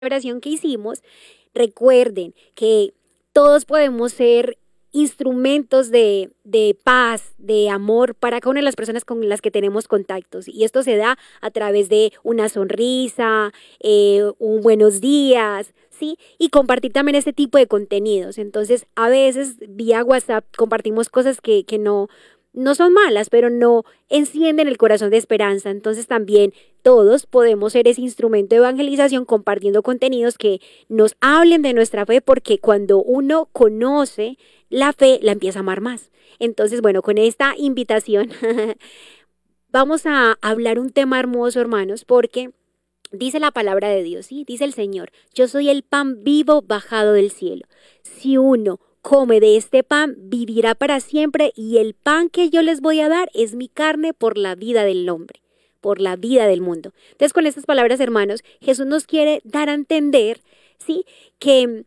oración que hicimos, recuerden que todos podemos ser instrumentos de paz, de amor para cada una de las personas con las que tenemos contactos. Y esto se da a través de una sonrisa, un buenos días, ¿sí? Y compartir también este tipo de contenidos. Entonces, a veces vía WhatsApp compartimos cosas que no son malas, pero no encienden el corazón de esperanza. Entonces también todos podemos ser ese instrumento de evangelización compartiendo contenidos que nos hablen de nuestra fe, porque cuando uno conoce la fe, la empieza a amar más. Entonces, bueno, con esta invitación vamos a hablar un tema hermoso, hermanos, porque dice la palabra de Dios, ¿sí? Dice el Señor: yo soy el pan vivo bajado del cielo. Si uno come de este pan, vivirá para siempre, y el pan que yo les voy a dar es mi carne por la vida del hombre, por la vida del mundo. Entonces, con estas palabras, hermanos, Jesús nos quiere dar a entender, ¿sí?, que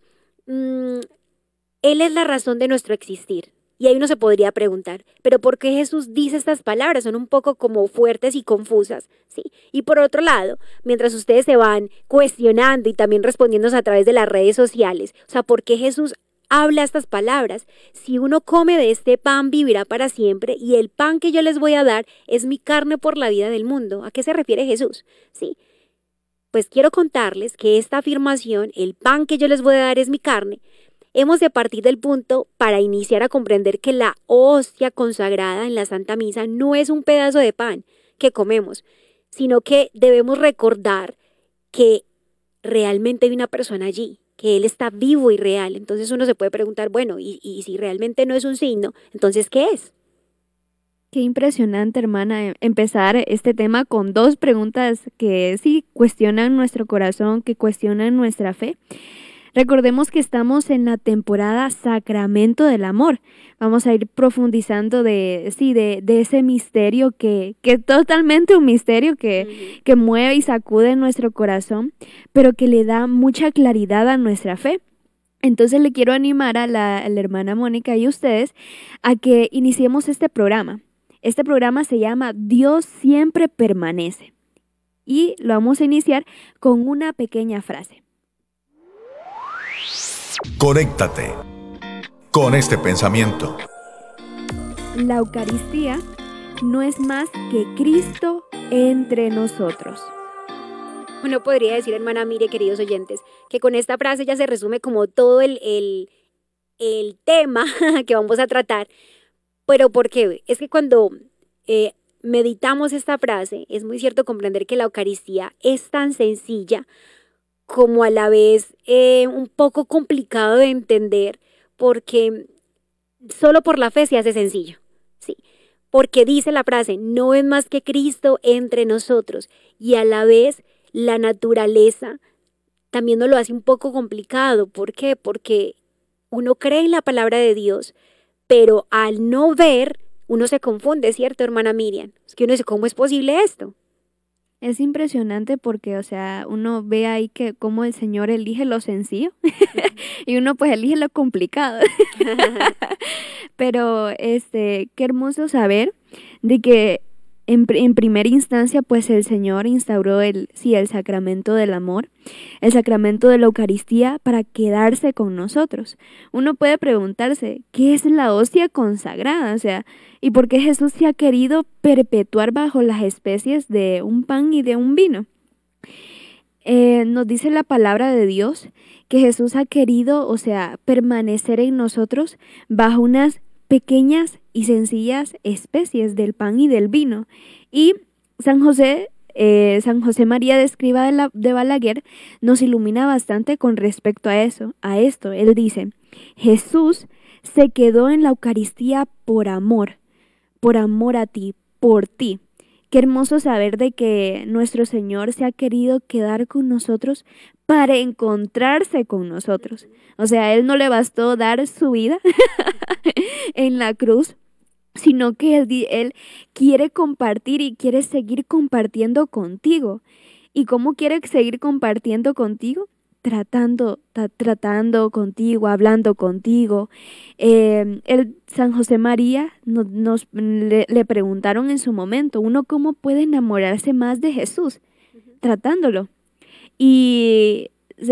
Él es la razón de nuestro existir. Y ahí uno se podría preguntar, ¿pero por qué Jesús dice estas palabras? Son un poco como fuertes y confusas, ¿sí? Y por otro lado, mientras ustedes se van cuestionando y también respondiéndose a través de las redes sociales, o sea, ¿por qué Jesús habla estas palabras? Si uno come de este pan, vivirá para siempre, y el pan que yo les voy a dar es mi carne por la vida del mundo. ¿A qué se refiere Jesús? ¿Sí? Pues quiero contarles que esta afirmación, el pan que yo les voy a dar es mi carne, hemos de partir del punto para iniciar a comprender que la hostia consagrada en la Santa Misa no es un pedazo de pan que comemos, sino que debemos recordar que realmente hay una persona allí, que Él está vivo y real. Entonces uno se puede preguntar, bueno, y si realmente no es un signo, entonces ¿qué es? Qué impresionante, hermana, empezar este tema con dos preguntas que sí cuestionan nuestro corazón, que cuestionan nuestra fe. Recordemos que estamos en la temporada Sacramento del Amor. Vamos a ir profundizando de ese misterio que es totalmente un misterio que mueve y sacude nuestro corazón, pero que le da mucha claridad a nuestra fe. Entonces le quiero animar a la hermana Mónica y a ustedes a que iniciemos este programa. Este programa se llama Dios siempre permanece. Y lo vamos a iniciar con una pequeña frase. Conéctate con este pensamiento. La Eucaristía no es más que Cristo entre nosotros. Uno podría decir, hermana, mire, queridos oyentes, que con esta frase ya se resume como todo el tema que vamos a tratar. Pero ¿por qué? Es que cuando meditamos esta frase, es muy cierto comprender que la Eucaristía es tan sencilla como a la vez un poco complicado de entender, porque solo por la fe se hace sencillo, ¿sí? Porque dice la frase, no es más que Cristo entre nosotros, y a la vez la naturaleza también nos lo hace un poco complicado. ¿Por qué? Porque uno cree en la palabra de Dios, pero al no ver, uno se confunde, ¿cierto, hermana Miriam? Es que uno dice, ¿cómo es posible esto? Es impresionante porque, o sea, uno ve ahí que cómo el Señor elige lo sencillo y uno pues elige lo complicado. Pero qué hermoso saber de que en primera instancia pues el Señor instauró el sacramento del amor, el sacramento de la Eucaristía para quedarse con nosotros. Uno puede preguntarse, ¿qué es la hostia consagrada? O sea, ¿y por qué Jesús se ha querido perpetuar bajo las especies de un pan y de un vino? Nos dice la palabra de Dios que Jesús ha querido, o sea, permanecer en nosotros bajo unas pequeñas y sencillas especies del pan y del vino. Y San José María de Escrivá de Balaguer nos ilumina bastante con respecto a esto. Él dice, Jesús se quedó en la Eucaristía por amor a ti, por ti. Qué hermoso saber de que nuestro Señor se ha querido quedar con nosotros para encontrarse con nosotros. O sea, a Él no le bastó dar su vida en la cruz, sino que él quiere compartir y quiere seguir compartiendo contigo. ¿Y cómo quiere seguir compartiendo contigo? Tratando contigo, hablando contigo. San José María le preguntaron en su momento, ¿uno cómo puede enamorarse más de Jesús? Tratándolo. Y